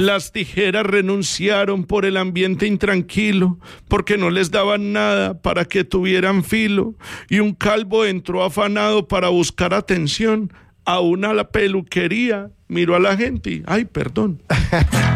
Las tijeras renunciaron por el ambiente intranquilo, porque no les daban nada para que tuvieran filo, y un calvo entró afanado para buscar atención, aún a la peluquería, miró a la gente y, ay, perdón.